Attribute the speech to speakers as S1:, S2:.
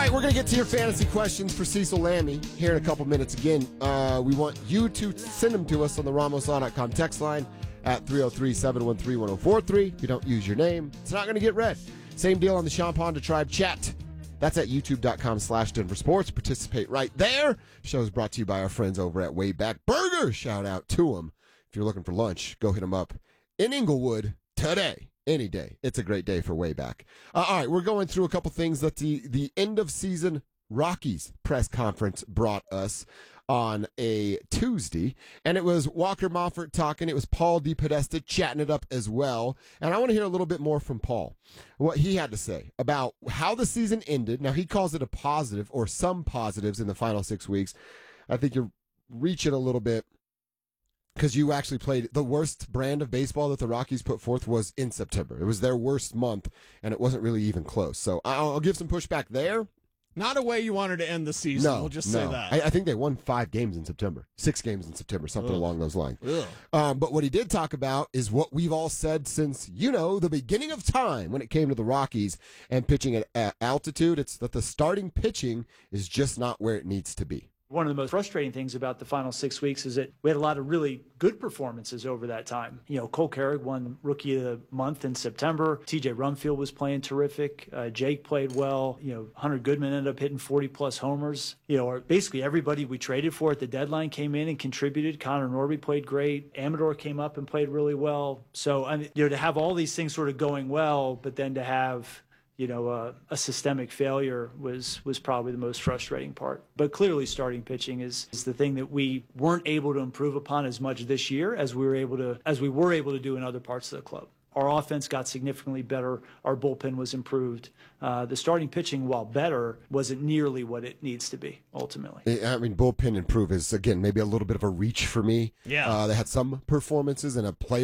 S1: right, we're going to get to your fantasy questions for Cecil Lammy here in a couple minutes. Again, we want you to send them to us on the RamosLaw.com text line at 303-713-1043. If you don't use your name, it's not going to get read. Same deal on the Sean Ponda Tribe chat. That's at youtube.com/Denver Sports. Participate right there. Show is brought to you by our friends over at Wayback Burger. Shout out to them. If you're looking for lunch, go hit them up in Inglewood today. Any day. It's a great day for Wayback. All right, we're going through a couple things that the end of season Rockies press conference brought us on a Tuesday, and it was Walker Moffert talking. It was Paul DePodesta chatting it up as well, and I want to hear a little bit more from Paul, what he had to say about how the season ended. Now, he calls it a positive or some positives in the final 6 weeks. I think you're reaching a little bit because you actually played the worst brand of baseball that the Rockies put forth was in September. It was their worst month, and it wasn't really even close. So I'll give some pushback there.
S2: Not a way you wanted to end the season. We'll just say that.
S1: I think they won 5 games in September, 6 games in September, something along those lines. But what he did talk about is what we've all said since, the beginning of time when it came to the Rockies and pitching at altitude. It's that the starting pitching is just not where it needs to be.
S3: One of the most frustrating things about the final 6 weeks is that we had a lot of really good performances over that time. Cole Carrick won Rookie of the Month in September. TJ Rumfield was playing terrific. Jake played well. Hunter Goodman ended up hitting 40-plus homers. Basically everybody we traded for at the deadline came in and contributed. Connor Norby played great. Amador came up and played really well. So, to have all these things sort of going well, but then to have a systemic failure was probably the most frustrating part. But clearly starting pitching is the thing that we weren't able to improve upon as much this year as we were able to do in other parts of the club. Our offense got significantly better. Our bullpen was improved. The starting pitching, while better, wasn't nearly what it needs to be, ultimately.
S1: Bullpen improve is, again, maybe a little bit of a reach for me.
S2: Yeah.
S1: They had some performances and a player